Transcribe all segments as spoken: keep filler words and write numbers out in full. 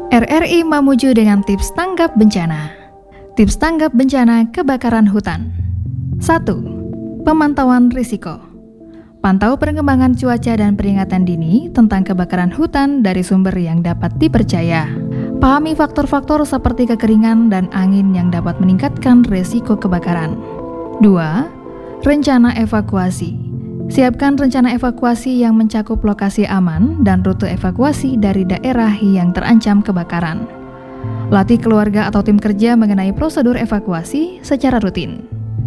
R R I Mamuju dengan tips tanggap bencana. Tips tanggap bencana kebakaran hutan. satu. Pemantauan risiko. Pantau perkembangan cuaca dan peringatan dini tentang kebakaran hutan dari sumber yang dapat dipercaya. Pahami faktor-faktor seperti kekeringan dan angin yang dapat meningkatkan risiko kebakaran. dua. Rencana evakuasi. Siapkan rencana evakuasi yang mencakup lokasi aman dan rute evakuasi dari daerah yang terancam kebakaran. Latih keluarga atau tim kerja mengenai prosedur evakuasi secara rutin.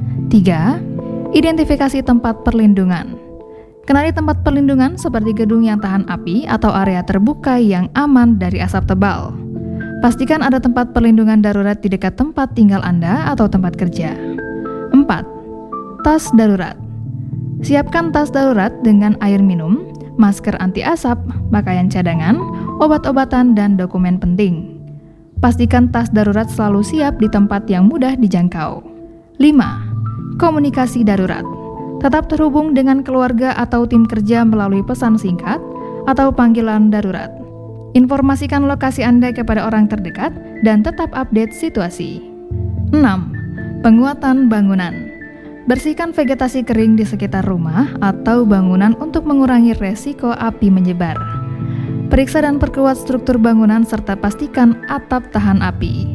tiga. Identifikasi tempat perlindungan. Kenali tempat perlindungan seperti gedung yang tahan api atau area terbuka yang aman dari asap tebal. Pastikan ada tempat perlindungan darurat di dekat tempat tinggal Anda atau tempat kerja. empat. Tas darurat. Siapkan tas darurat dengan air minum, masker anti asap, pakaian cadangan, obat-obatan, dan dokumen penting. Pastikan tas darurat selalu siap di tempat yang mudah dijangkau. lima. Komunikasi darurat. Tetap terhubung dengan keluarga atau tim kerja melalui pesan singkat atau panggilan darurat. Informasikan lokasi Anda kepada orang terdekat dan tetap update situasi. enam. Penguatan bangunan. Bersihkan vegetasi kering di sekitar rumah atau bangunan untuk mengurangi resiko api menyebar. Periksa dan perkuat struktur bangunan serta pastikan atap tahan api.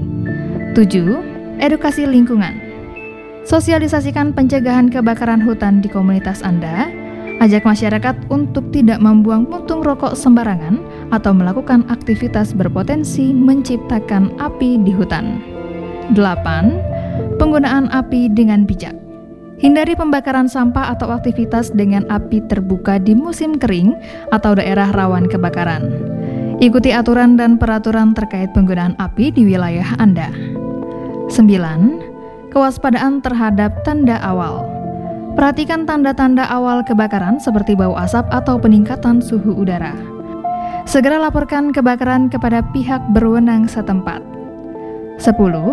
tujuh. Edukasi lingkungan. Sosialisasikan pencegahan kebakaran hutan di komunitas Anda. Ajak masyarakat untuk tidak membuang puntung rokok sembarangan atau melakukan aktivitas berpotensi menciptakan api di hutan. delapan. Penggunaan api dengan bijak. Hindari pembakaran sampah atau aktivitas dengan api terbuka di musim kering atau daerah rawan kebakaran. Ikuti aturan dan peraturan terkait penggunaan api di wilayah Anda. sembilan. Kewaspadaan terhadap tanda awal. Perhatikan tanda-tanda awal kebakaran seperti bau asap atau peningkatan suhu udara. Segera laporkan kebakaran kepada pihak berwenang setempat. sepuluh.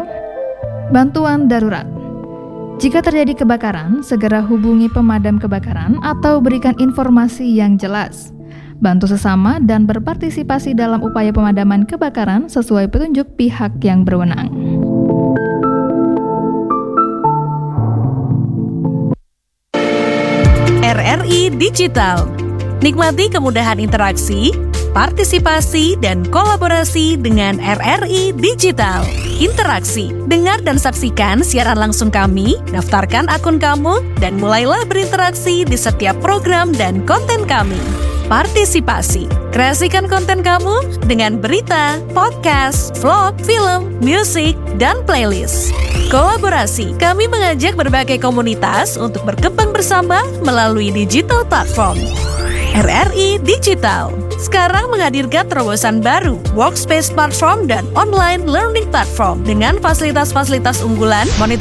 Bantuan darurat. Jika terjadi kebakaran, segera hubungi pemadam kebakaran atau berikan informasi yang jelas. Bantu sesama dan berpartisipasi dalam upaya pemadaman kebakaran sesuai petunjuk pihak yang berwenang. R R I Digital. Nikmati kemudahan interaksi, partisipasi, dan kolaborasi dengan R R I Digital. Interaksi, dengar dan saksikan siaran langsung kami, daftarkan akun kamu, dan mulailah berinteraksi di setiap program dan konten kami. Partisipasi, kreasikan konten kamu dengan berita, podcast, vlog, film, musik, dan playlist. Kolaborasi, kami mengajak berbagai komunitas untuk berkembang bersama melalui digital platform. R R I Digital sekarang menghadirkan terobosan baru, workspace platform dan online learning platform dengan fasilitas-fasilitas unggulan, monitor